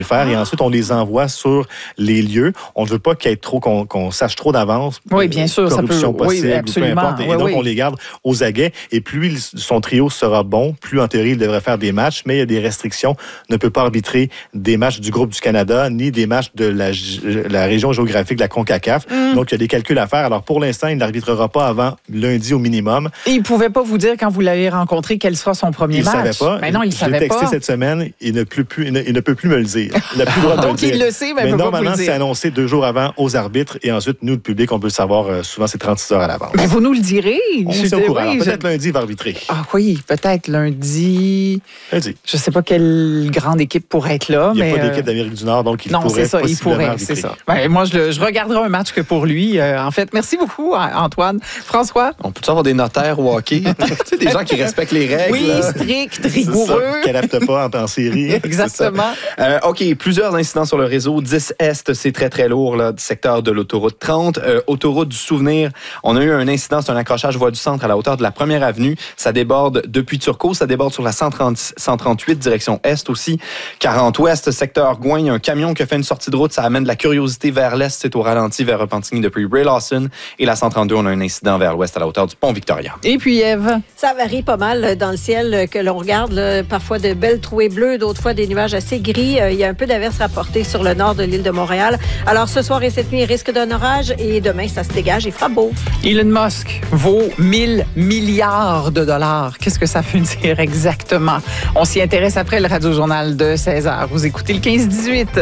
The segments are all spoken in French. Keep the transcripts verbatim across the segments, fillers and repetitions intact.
faire et ensuite on les envoie sur les lieux. On ne veut pas qu'il y ait trop qu'on, qu'on sache trop d'avance. Oui, bien sûr, corruption ça peut. possible, Oui, absolument. Ou peu importe. Et oui, donc oui. on les garde aux aguets. Et plus son trio sera bon, plus en théorie il devrait faire des matchs. Mais il y a des restrictions. Ne peut pas arbitrer des matchs du groupe du Canada ni des matchs de la, la région géographique de la CONCACAF. Mm. Donc il y a des calculs à faire. Alors pour l'instant, il n'arbitrera pas avant lundi au minimum. Et il ne pouvait pas vous dire quand vous l'avez rencontré quel sera son premier il match. Il ne savait pas. Ben non, il ne savait pas. Je l'ai texté cette semaine. Il ne, plus, il ne, il ne peut plus me le dire. Il n'a plus le droit de me le dire. Donc il le sait, mais, mais il peut normalement, pas vous le dire. c'est annoncé deux jours avant aux arbitres et ensuite, nous, le public, on peut le savoir euh, souvent, c'est trente-six heures à l'avance. Mais vous nous le direz. On est au courant. Oui, peut-être je... lundi, il va arbitrer. Ah oui, peut-être lundi. Lundi. Je ne sais pas quelle grande équipe pourrait être là. Il n'y a mais pas d'équipe d'Amérique du Nord, donc il non, pourrait c'est ça, il pourrait, arbitrer. c'est ça. Ouais, moi, je, je regarderai un match que pour lui. Euh, en fait, merci beaucoup, Antoine. François? On peut-tu avoir des notaires au hockey? Tu sais, des gens qui respectent les règles. Oui, strict, rigoureux. Qui n'adaptent pas en, en série. Exactement. Euh, OK, plusieurs incidents sur le réseau. dix Est, c'est très, très lourd, là, du secteur de l'autoroute trente. Euh, autoroute du Souvenir, on a eu un incident, c'est un accrochage voie du centre à la hauteur de la première avenue. Ça déborde depuis Turcot, ça déborde sur la cent trente, cent trente-huit, direction Est aussi. quarante Ouest, secteur Gouin, il y a un camion qui a fait une sortie de route, ça amène de la curiosité vers l'Est, c'est au ralenti vers Repentigny depuis Ray Lawson. Et la cent trente-deux, on a un incident vers l'Ouest à la hauteur du pont Victoria. Et puis, Ève? Ça varie pas mal dans le ciel que l'on regarde. Là, parfois de belles trouées bleues, d'autres fois des nuages assez gris. Il y a un peu d'averses rapportées sur le nord de l'île de Montréal. Alors, ce soir et cette nuit, risque d'un orage et demain, ça se dégage et fera beau. Elon Musk vaut mille milliards de dollars. Qu'est-ce que ça veut dire exactement? On s'y intéresse après le Radio-Journal de seize heures. Vous écoutez le quinze dix-huit.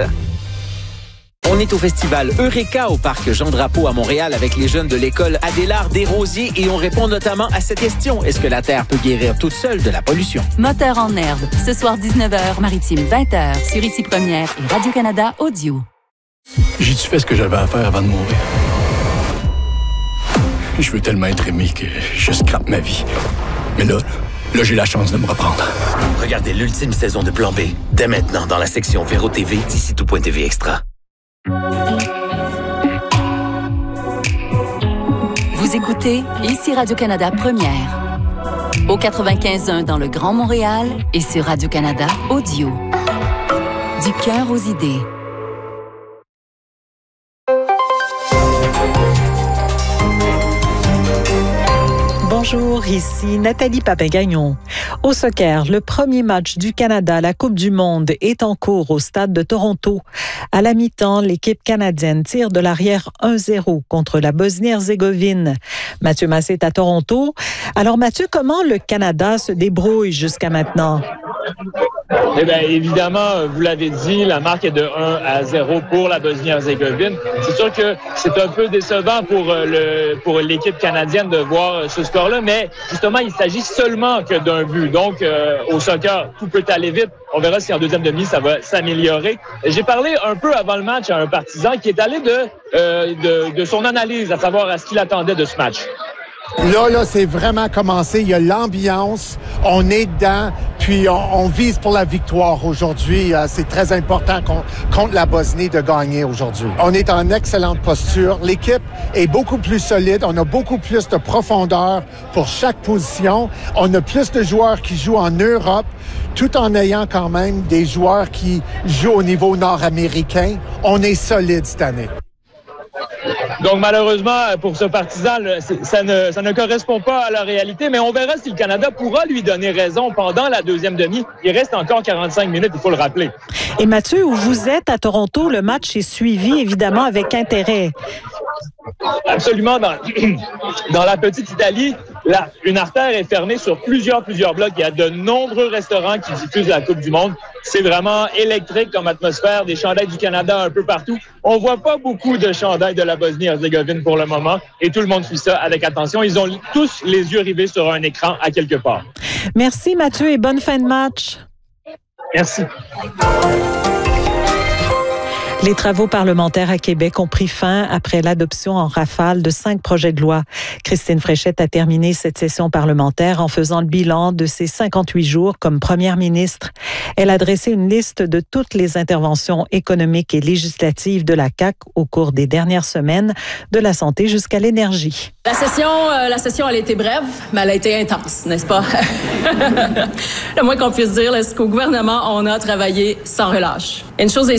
On est au festival Eureka au parc Jean-Drapeau à Montréal avec les jeunes de l'école Adélard Desrosiers et on répond notamment à cette question. Est-ce que la Terre peut guérir toute seule de la pollution? Moteur en herbe. Ce soir dix-neuf heures, Maritime vingt heures, sur Ici Première et Radio-Canada Audio. J'ai-tu fait ce que j'avais à faire avant de mourir? Je veux tellement être aimé que je scrape ma vie. Mais là, là, j'ai la chance de me reprendre. Regardez l'ultime saison de Plan B, dès maintenant dans la section Véro T V d'ici tout point T V Extra. Vous écoutez Ici Radio-Canada Première. Au quatre-vingt-quinze un dans le Grand Montréal et sur Radio-Canada Audio. Du cœur aux idées. Bonjour, ici Nathalie Papin-Gagnon. Au soccer, le premier match du Canada à la Coupe du Monde est en cours au stade de Toronto. À la mi-temps, l'équipe canadienne tire de l'arrière un zéro contre la Bosnie-Herzégovine. Mathieu Massé est à Toronto. Alors Mathieu, comment le Canada se débrouille jusqu'à maintenant? Eh bien, évidemment, vous l'avez dit, la marque est de un à zéro pour la Bosnie-Herzégovine. C'est sûr que c'est un peu décevant pour, le, pour l'équipe canadienne de voir ce score-là, mais justement, il s'agit seulement que d'un but. Donc, euh, au soccer, tout peut aller vite. On verra si en deuxième demi, ça va s'améliorer. J'ai parlé un peu avant le match à un partisan qui est allé de, euh, de, de son analyse, à savoir à ce qu'il attendait de ce match. Là, là, c'est vraiment commencé. Il y a l'ambiance. On est dedans. Puis, on, on vise pour la victoire aujourd'hui. Euh, c'est très important qu'on, contre la Bosnie de gagner aujourd'hui. On est en excellente posture. L'équipe est beaucoup plus solide. On a beaucoup plus de profondeur pour chaque position. On a plus de joueurs qui jouent en Europe, tout en ayant quand même des joueurs qui jouent au niveau nord-américain. On est solide cette année. Donc, malheureusement, pour ce partisan, ça ne, ça ne correspond pas à la réalité, mais on verra si le Canada pourra lui donner raison pendant la deuxième demi. Il reste encore quarante-cinq minutes, il faut le rappeler. Et Mathieu, où vous êtes à Toronto, le match est suivi évidemment avec intérêt. Absolument. Dans, dans la petite Italie, là, une artère est fermée sur plusieurs, plusieurs blocs. Il y a de nombreux restaurants qui diffusent la Coupe du Monde. C'est vraiment électrique comme atmosphère, des chandails du Canada un peu partout. On voit pas beaucoup de chandails de la Bosnie-Herzégovine pour le moment et tout le monde suit ça avec attention. Ils ont tous les yeux rivés sur un écran à quelque part. Merci Mathieu et bonne fin de match. Merci. Les travaux parlementaires à Québec ont pris fin après l'adoption en rafale de cinq projets de loi. Christine Fréchette a terminé cette session parlementaire en faisant le bilan de ses cinquante-huit jours comme première ministre. Elle a dressé une liste de toutes les interventions économiques et législatives de la C A Q au cours des dernières semaines, de la santé jusqu'à l'énergie. La session, euh, la session, elle a été brève, mais elle a été intense, n'est-ce pas? Le moins qu'on puisse dire, c'est qu'au gouvernement, on a travaillé sans relâche. Une chose est